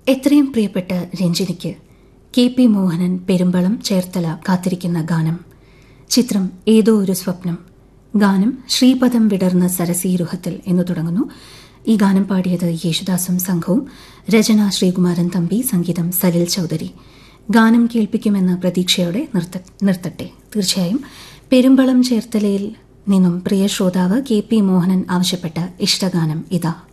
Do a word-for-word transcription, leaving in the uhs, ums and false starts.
എത്രയും പ്രിയപ്പെട്ട രഞ്ജിനിക്ക് K P Mohanan Perumbalam Cherthala കാത്തിരിക്കുന്ന ഗാനം. ചിത്രം ഏതോ ഒരു സ്വപ്നം. ഗാനം ശ്രീപദം വിടർന്ന സരസീരുഹത്തിൽ എന്നു തുടങ്ങുന്നു. ഈ ഗാനം പാടിയത് യേശുദാസും സംഘവും. രചന ശ്രീകുമാരൻ തമ്പി, സംഗീതം സലിൽ ചൌധരി. ഗാനം കേൾപ്പിക്കുമെന്ന പ്രതീക്ഷയോടെ നിർത്തട്ടെ. തീർച്ചയായും പെരുമ്പളം ചേർത്തലയിൽ നിന്നും പ്രിയ ശ്രോതാവ് കെ പി മോഹനൻ ആവശ്യപ്പെട്ട ഇഷ്ടഗാനം ഇതാ.